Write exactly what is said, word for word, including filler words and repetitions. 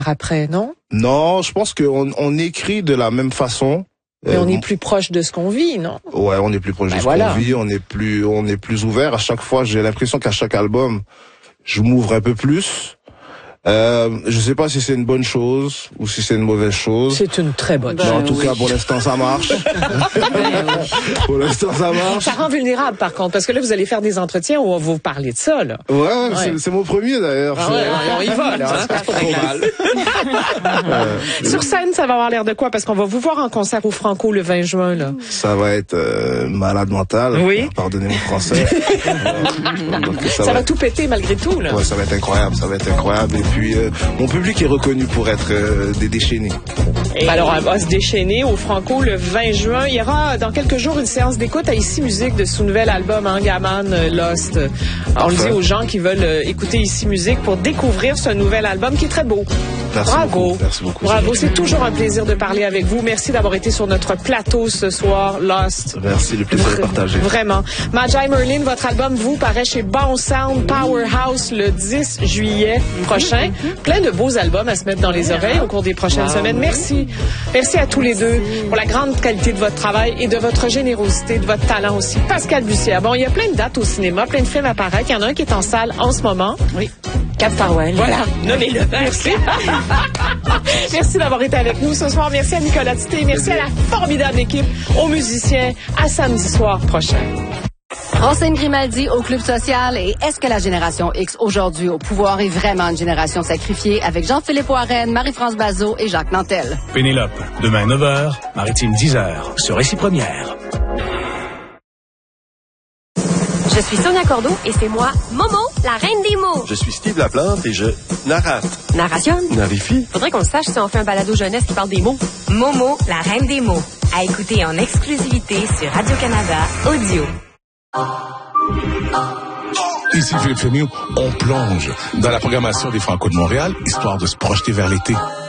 après, non? Non, je pense qu'on on écrit de la même façon. Mais euh, on est plus proche de ce qu'on vit, non? Ouais, on est plus proche ben de ce voilà. qu'on vit, on est plus, on est plus ouvert. À chaque fois, j'ai l'impression qu'à chaque album, je m'ouvre un peu plus. Euh, je sais pas si c'est une bonne chose ou si c'est une mauvaise chose. C'est une très bonne Mais chose. en tout oui. cas, pour l'instant, ça marche. Pour l'instant, ça marche. Ça rend vulnérable, par contre, parce que là, vous allez faire des entretiens où on va vous parler de ça, là. Ouais, Ouais. c'est, c'est mon premier d'ailleurs. Ah ouais, on y va, là. Ça se passe pas trop mal. Euh, Sur scène, ça va avoir l'air de quoi? Parce qu'on va vous voir en concert au Franco le vingt juin, là. Ça va être euh, malade mental. Oui. Pardonnez mon français. Donc, ça, ça va, va tout péter malgré tout, là. Ouais, ça va être incroyable, ça va être incroyable. Et puis, euh, mon public est reconnu pour être euh, des déchaînés. Et alors, on va se déchaîner au Franco le vingt juin. Il y aura dans quelques jours une séance d'écoute à Ici Musique de son nouvel album Angaman Lost. Alors, on le dit aux gens qui veulent euh, écouter Ici Musique pour découvrir ce nouvel album qui est très beau. Merci Bravo. beaucoup. Merci beaucoup. Bravo. C'est toujours un plaisir de parler avec vous. Merci d'avoir été sur notre plateau ce soir, Lost. Merci, le plaisir est partagé. Vraiment. Magi Merlin, votre album, vous, paraît chez Bounce Sound Powerhouse le dix juillet prochain. Plein de beaux albums à se mettre dans les oreilles au cours des prochaines wow. semaines. Merci. Merci à tous les deux pour la grande qualité de votre travail et de votre générosité, de votre talent aussi. Pascal Bussière. Bon, il y a plein de dates au cinéma, plein de films à paraître. Il y en a un qui est en salle en ce moment. Oui. Cap Farwell. Voilà, nommez-le. Merci. Merci d'avoir été avec nous ce soir. Merci à Nicolas Tité. Merci à la formidable équipe, aux musiciens. À samedi soir prochain. Roselyne Grimaldi au Club Social et est-ce que la génération X aujourd'hui au pouvoir est vraiment une génération sacrifiée avec Jean-Philippe Warren, Marie-France Bazot et Jacques Nantel. Pénélope, demain neuf heures, Maritime dix heures, sur Récit Première. Je suis Sonia Cordeau et c'est moi, Momo, la reine des mots. Je suis Steve Laplante et je narrate. Narration? Narifie. Faudrait qu'on le sache si on fait un balado jeunesse qui parle des mots. Momo, la reine des mots. À écouter en exclusivité sur Radio-Canada Audio. Ici Philippe Fémio, on plonge dans la programmation des Franco de Montréal, histoire de se projeter vers l'été.